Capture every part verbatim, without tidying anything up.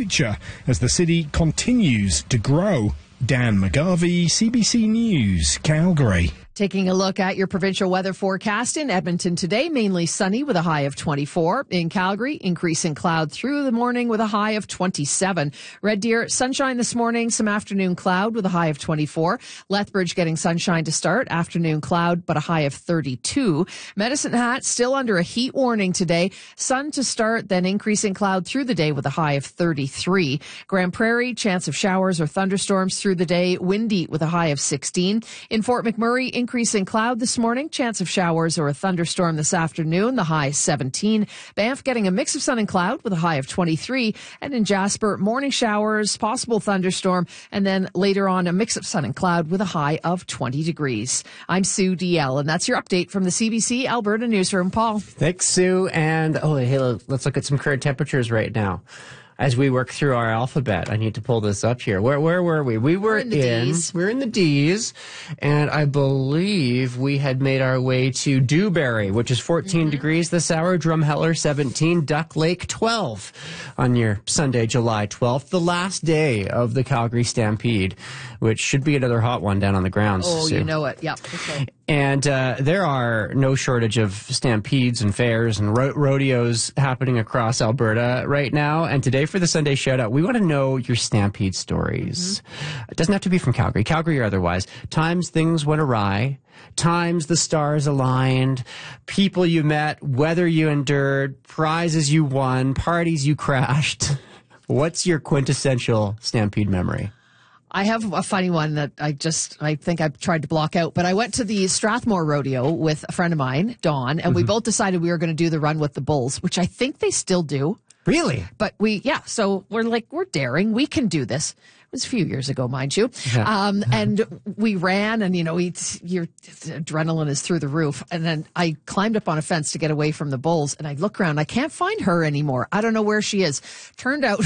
future as the city continues to grow. Dan McGarvey, C B C News, Calgary. Taking a look at your provincial weather forecast in Edmonton today, mainly sunny with a high of twenty-four. In Calgary, increasing cloud through the morning with a high of twenty-seven. Red Deer, sunshine this morning, some afternoon cloud with a high of twenty-four. Lethbridge getting sunshine to start, afternoon cloud, but a high of thirty-two. Medicine Hat still under a heat warning today. Sun to start, then increasing cloud through the day with a high of thirty-three. Grand Prairie, chance of showers or thunderstorms through the day, windy with a high of sixteen. In Fort McMurray, increasing cloud this morning, chance of showers or a thunderstorm this afternoon, the high seventeen. Banff getting a mix of sun and cloud with a high of twenty-three. And in Jasper, morning showers, possible thunderstorm, and then later on a mix of sun and cloud with a high of twenty degrees. I'm Sue D L, and that's your update from the C B C Alberta Newsroom. Paul. Thanks, Sue. And, oh, hey, let's look at some current temperatures right now. As we work through our alphabet, I need to pull this up here. Where where were we? We were we're in the in, D's. We're in the D's, and I believe we had made our way to Dewberry, which is fourteen mm-hmm. degrees this hour. Drumheller, seventeen. Duck Lake, twelve on your Sunday, July twelfth, the last day of the Calgary Stampede, which should be another hot one down on the grounds. Oh, Sue. you know it. Yeah. Okay. And uh, there are no shortage of stampedes and fairs and ro- rodeos happening across Alberta right now. And today for the Sunday Shoutout, we want to know your stampede stories. Mm-hmm. It doesn't have to be from Calgary, Calgary or otherwise. Times things went awry. Times the stars aligned. People you met, weather you endured, prizes you won, parties you crashed. What's your quintessential stampede memory? I have a funny one that I just, I think I've tried to block out, but I went to the Strathmore Rodeo with a friend of mine, Dawn, and mm-hmm. we both decided we were going to do the run with the bulls, which I think they still do. Really? But we, yeah, so we're like, we're daring. We can do this. It was a few years ago, mind you. Yeah. Um, and we ran and, you know, we, your adrenaline is through the roof. And then I climbed up on a fence to get away from the bulls and I look around. I can't find her anymore. I don't know where she is. Turned out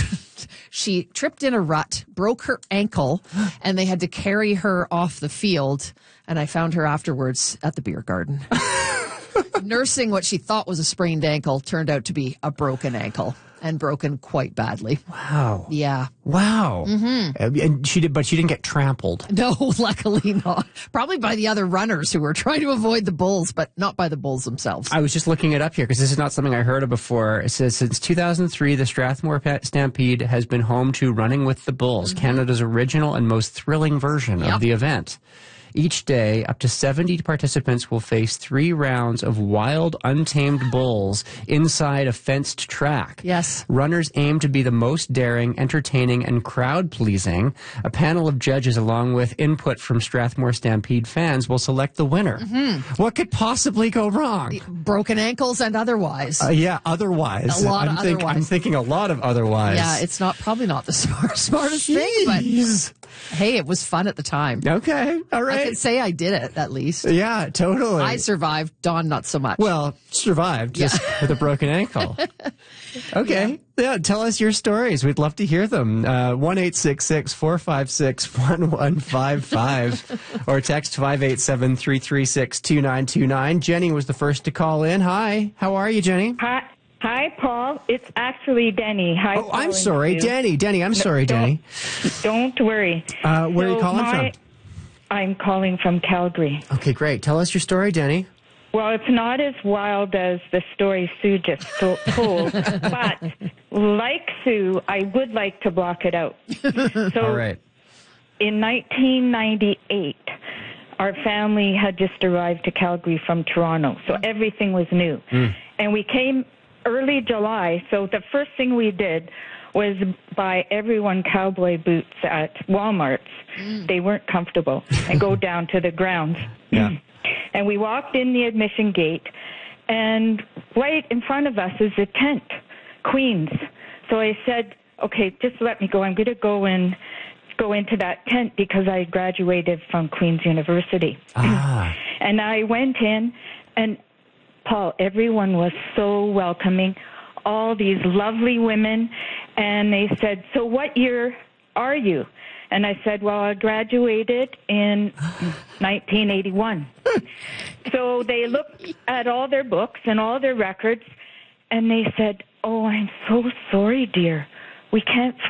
she tripped in a rut, broke her ankle, and they had to carry her off the field. And I found her afterwards at the beer garden. Nursing what she thought was a sprained ankle turned out to be a broken ankle. And broken quite badly. Wow. Yeah. Wow. Mm-hmm. And she did, but she didn't get trampled. No, luckily not. Probably by the other runners who were trying to avoid the bulls, but not by the bulls themselves. I was just looking it up here because this is not something I heard of before. It says since two thousand three, the Strathmore Stampede has been home to Running with the Bulls, mm-hmm. Canada's original and most thrilling version yep. of the event. Each day, up to seventy participants will face three rounds of wild, untamed bulls inside a fenced track. Yes. Runners aim to be the most daring, entertaining, and crowd-pleasing. A panel of judges, along with input from Strathmore Stampede fans, will select the winner. Mm-hmm. What could possibly go wrong? Broken ankles and otherwise. Uh, yeah, otherwise. A lot I'm of think, otherwise. I'm thinking a lot of otherwise. Yeah, it's not probably not the smart, smartest Jeez. thing, but hey, it was fun at the time. Okay, all right. I can say I did it, at least. Yeah, totally. I survived. Dawn, not so much. Well, survived, just yeah. with a broken ankle. Okay. Yeah. yeah, tell us your stories. We'd love to hear them. Uh, one eight six six, four five six, one one five five or text five eight seven, three three six, two nine two nine. Jenny was the first to call in. Hi. How are you, Jenny? Hi. Hi, Paul. It's actually Denny. Hi, oh, I'm sorry. Denny. Denny, I'm no, sorry, don't, Denny. Don't worry. Uh, where so are you calling my, from? I'm calling from Calgary. Okay, great. Tell us your story, Denny. Well, it's not as wild as the story Sue just told, but like Sue, I would like to block it out. So All right. In nineteen ninety-eight, our family had just arrived to Calgary from Toronto, so everything was new. Mm. And we came early July, so the first thing we did was buy everyone cowboy boots at Walmart's. Mm. They weren't comfortable, and go down to the grounds. Yeah. And we walked in the admission gate, and right in front of us is a tent, Queens. So I said, okay, just let me go. I'm going to go in, go into that tent because I graduated from Queen's University. Ah. And I went in, and Paul, everyone was so welcoming, all these lovely women, and they said, so what year are you? And I said, well, I graduated in nineteen eighty-one. So they looked at all their books and all their records, and they said, oh, I'm so sorry, dear. We can't